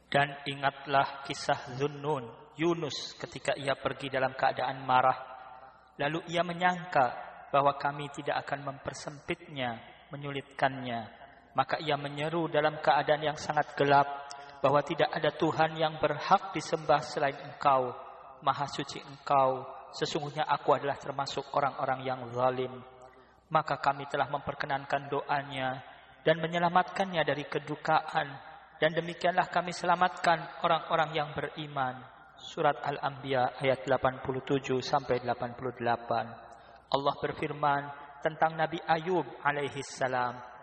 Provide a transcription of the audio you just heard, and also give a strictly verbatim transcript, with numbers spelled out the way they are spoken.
Dan ingatlah kisah Zunnun, Yunus ketika ia pergi dalam keadaan marah. Lalu ia menyangka bahwa kami tidak akan mempersempitnya, menyulitkannya. Maka ia menyeru dalam keadaan yang sangat gelap bahwa tidak ada Tuhan yang berhak disembah selain Engkau. Maha suci Engkau, sesungguhnya aku adalah termasuk orang-orang yang zalim. Maka kami telah memperkenankan doanya dan menyelamatkannya dari kedukaan. Dan demikianlah kami selamatkan orang-orang yang beriman. Surat Al-Anbiya ayat delapan puluh tujuh sampai delapan puluh delapan. Allah berfirman tentang Nabi Ayub alaihi salam.